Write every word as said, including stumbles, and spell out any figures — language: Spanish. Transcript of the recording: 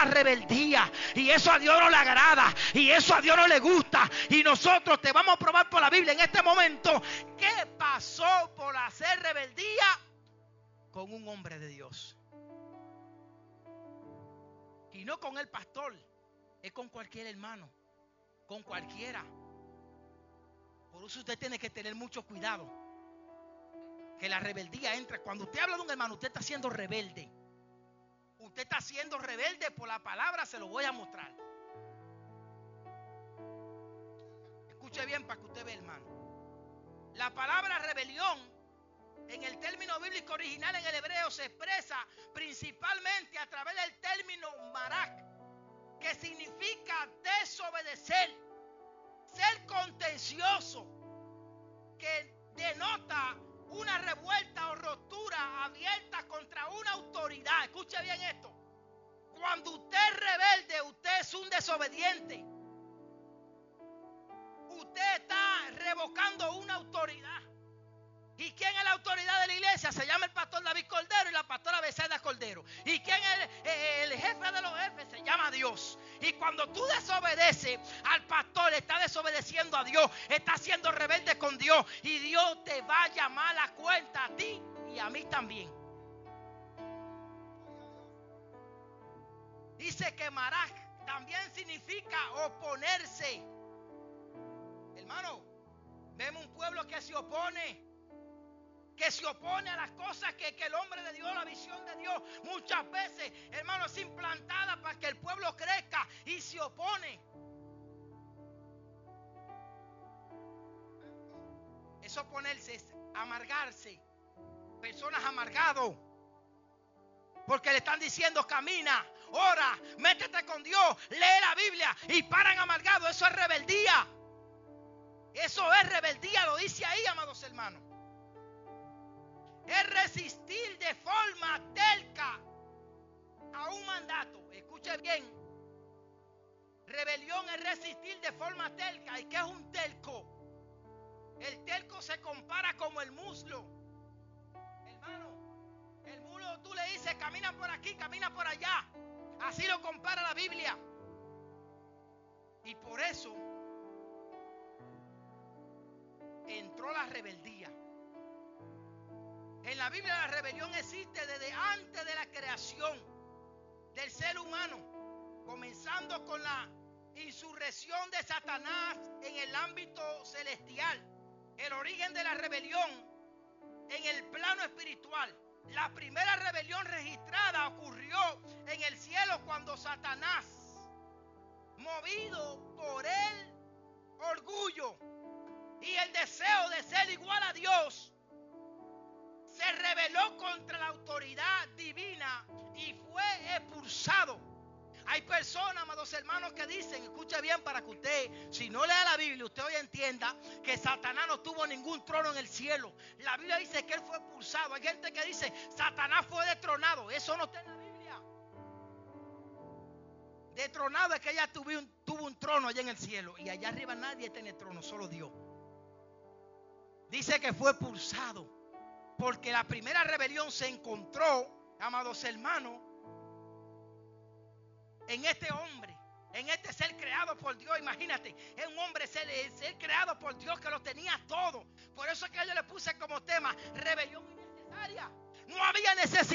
la rebeldía. Y eso a Dios no le agrada. Y eso a Dios no le gusta. Y nosotros te vamos a probar por la Biblia en este momento qué pasó por hacer rebeldía con un hombre de Dios. Y no con el pastor, es con cualquier hermano, con cualquiera. Por eso usted tiene que tener mucho cuidado. Que la rebeldía entre. Cuando usted habla de un hermano, usted está siendo rebelde. Usted está siendo rebelde por la palabra, se lo voy a mostrar. Escuche bien para que usted vea, hermano. La palabra rebelión en el término bíblico original en el hebreo se expresa principalmente a través del término marak, que significa desobedecer, ser contencioso, que denota una revuelta o ruptura abierta contra una autoridad. Escuche bien esto. Cuando usted es rebelde, usted es un desobediente. Usted está revocando una autoridad. ¿Y quién es la autoridad de la iglesia? Se llama el pastor David Cordero y la pastora Becerra Cordero. ¿Y quién es el, el jefe de los jefes? Se llama Dios. Y cuando tú desobedeces al pastor, estás desobedeciendo a Dios, estás siendo rebelde con Dios, y Dios te va a llamar a cuenta a ti y a mí también. Dice que Maraj también significa oponerse. Hermano, vemos un pueblo que se opone. Que se opone a las cosas que, que el hombre le dio, la visión de Dios. Muchas veces, hermano, es implantada para que el pueblo crezca y se opone. Es oponerse, es amargarse. Personas amargados. Porque le están diciendo camina, ora, métete con Dios, lee la Biblia y paran amargados. Eso es rebeldía. Eso es rebeldía, lo dice ahí, amados hermanos. Es resistir de forma terca a un mandato. Escuche bien. Rebelión es resistir de forma terca. ¿Y qué es un terco? El terco se compara como el muslo. Hermano, el muslo tú le dices camina por aquí, camina por allá. Así lo compara la Biblia. Y por eso entró la rebeldía. En la Biblia la rebelión existe desde antes de la creación del ser humano, comenzando con la insurrección de Satanás en el ámbito celestial. El origen de la rebelión en el plano espiritual. La primera rebelión registrada ocurrió en el cielo cuando Satanás, movido por el orgullo y el deseo de ser igual a Dios, se rebeló contra la autoridad divina y fue expulsado. Hay personas, amados hermanos, que dicen, escuche bien para que usted, si no lea la Biblia, usted hoy entienda que Satanás no tuvo ningún trono en el cielo. La Biblia dice que él fue expulsado. Hay gente que dice, Satanás fue destronado. Eso no está en la Biblia. Destronado es que ella tuvo un, tuvo un trono allá en el cielo. Y allá arriba nadie tiene trono, solo Dios. Dice que fue expulsado. Porque la primera rebelión se encontró, amados hermanos, en este hombre, en este ser creado por Dios. Imagínate, es un hombre ser, ser creado por Dios que lo tenía todo. Por eso es que yo le puse como tema rebelión innecesaria. No había necesidad